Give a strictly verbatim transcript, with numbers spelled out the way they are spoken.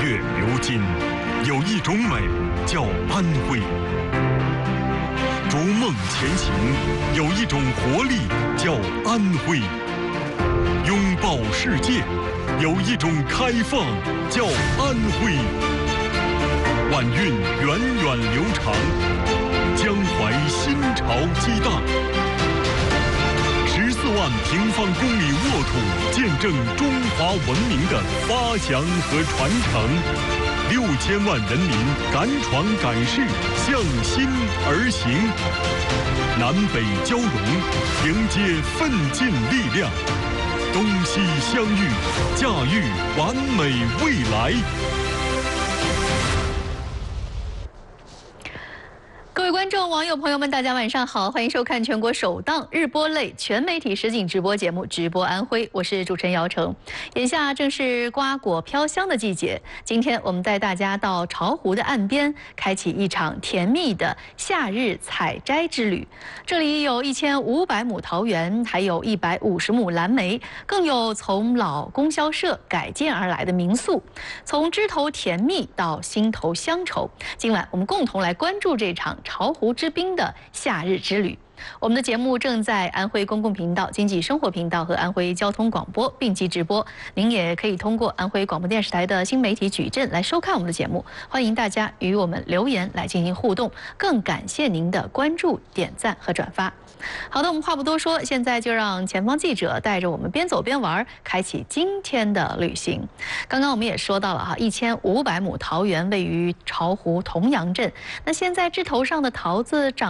月流金，有一种美叫安徽；逐梦前行，有一种活力叫安徽；拥抱世界，有一种开放叫安徽。晚运源远流长，江淮新潮激荡。十四万平方公里沃土，见证中华文明的发祥和传承。六千万人民敢闯敢试，向心而行。南北交融，迎接奋进力量。东西相遇，驾驭完美未来。 各位观众、网友朋友们，大家晚上好，欢迎收看全国首档日播类全媒体实景直播节目《直播安徽》，我是主持人姚成。眼下正是瓜果飘香的季节，今天我们带大家到巢湖的岸边，开启一场甜蜜的夏日采摘之旅。这里有一千五百亩桃园，还有一百五十亩蓝莓，更有从老供销社改建而来的民宿。从枝头甜蜜到心头乡愁，今晚我们共同来关注这场巢湖之滨的夏日之旅。我们的节目正在安徽公共频道、经济生活频道和安徽交通广播并机直播，您也可以通过安徽广播电视台的新媒体矩阵来收看我们的节目。欢迎大家与我们留言来进行互动，更感谢您的关注、点赞和转发。好的，我们话不多说，现在就让前方记者带着我们边走边玩，开启今天的旅行。刚刚我们也说到了哈，一千五百亩桃园位于巢湖同阳镇，那现在枝头上的桃子长